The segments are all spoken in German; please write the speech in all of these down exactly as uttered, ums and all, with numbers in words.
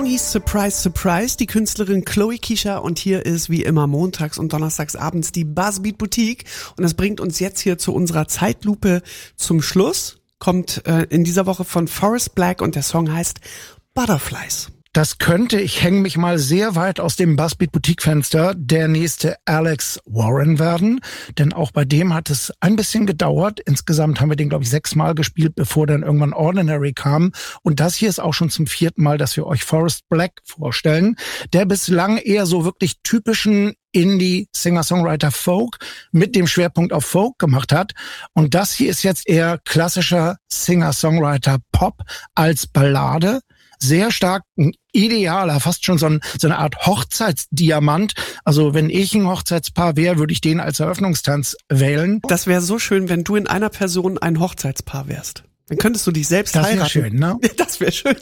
Hieß Surprise, Surprise, die Künstlerin Chloe Keisha und hier ist wie immer montags und donnerstags abends die Buzzbeat Boutique und das bringt uns jetzt hier zu unserer Zeitlupe zum Schluss, kommt äh, in dieser Woche von Forest Black und der Song heißt Butterflies. Das könnte, ich hänge mich mal sehr weit aus dem Buzzbeat Boutique Fenster, der nächste Alex Warren werden. Denn auch bei dem hat es ein bisschen gedauert. Insgesamt haben wir den, glaube ich, sechsmal gespielt, bevor dann irgendwann Ordinary kam. Und das hier ist auch schon zum vierten Mal, dass wir euch Forest Black vorstellen, der bislang eher so wirklich typischen Indie, Singer-Songwriter, Folk mit dem Schwerpunkt auf Folk gemacht hat. Und das hier ist jetzt eher klassischer Singer-Songwriter Pop als Ballade. Sehr stark ein idealer, fast schon so, ein, so eine Art Hochzeitsdiamant. Also wenn ich ein Hochzeitspaar wäre, würde ich den als Eröffnungstanz wählen. Das wäre so schön, wenn du in einer Person ein Hochzeitspaar wärst. Dann könntest du dich selbst das heiraten. Das wäre schön, ne? Das wäre schön.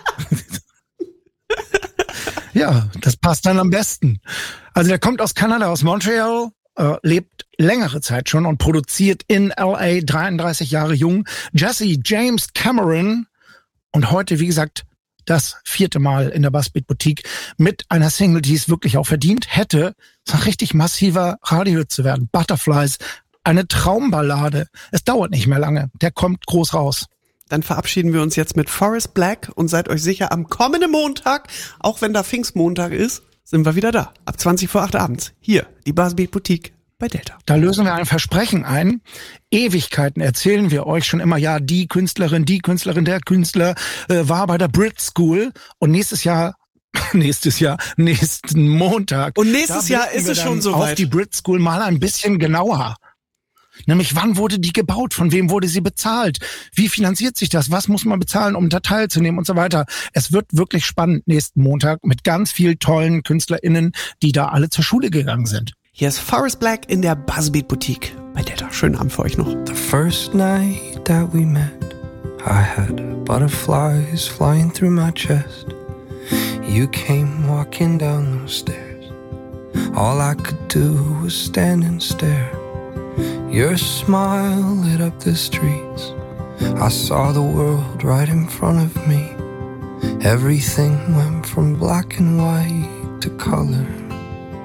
Ja, das passt dann am besten. Also der kommt aus Kanada, aus Montreal, äh, lebt längere Zeit schon und produziert in L A, dreiunddreißig Jahre jung. Jesse James Cameron und heute, wie gesagt, das vierte Mal in der Buzzbeat Boutique mit einer Single, die es wirklich auch verdient hätte, so ein richtig massiver Radiohit zu werden. Butterflies, eine Traumballade. Es dauert nicht mehr lange. Der kommt groß raus. Dann verabschieden wir uns jetzt mit Forest Black und seid euch sicher, am kommenden Montag, auch wenn da Pfingstmontag ist, sind wir wieder da. Ab zwanzig vor acht abends. Hier, die Buzzbeat Boutique bei Delta. Da lösen wir ein Versprechen ein. Ewigkeiten erzählen wir euch schon immer, ja, die Künstlerin, die Künstlerin, der Künstler äh, war bei der Brit School und nächstes Jahr, nächstes Jahr, nächsten Montag. Und nächstes Jahr ist es schon soweit. Auf die Brit School mal ein bisschen genauer. Nämlich, wann wurde die gebaut? Von wem wurde sie bezahlt? Wie finanziert sich das? Was muss man bezahlen, um da teilzunehmen und so weiter? Es wird wirklich spannend nächsten Montag mit ganz viel tollen KünstlerInnen, die da alle zur Schule gegangen sind. Hier ist Forest Black in der Buzzbeat Boutique bei Delta. Schönen Abend für euch noch. The first night that we met, I had butterflies flying through my chest. You came walking down those stairs. All I could do was stand and stare. Your smile lit up the streets. I saw the world right in front of me. Everything went from black and white to color.